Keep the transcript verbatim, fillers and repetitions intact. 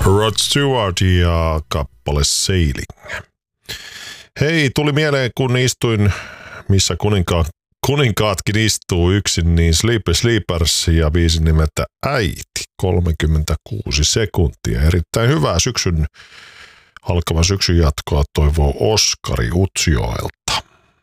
Rod Stewart ja kappale Sailing. Hei, tuli mieleen, kun istuin, missä kuninka, kuninkaatkin istuu yksin, niin Sleepy Sleepers ja biisin nimeltä Äiti, kolmekymmentäkuusi sekuntia. Erittäin hyvää syksyn, alkavan syksyn jatkoa toivoo Oskari Utsjoelta.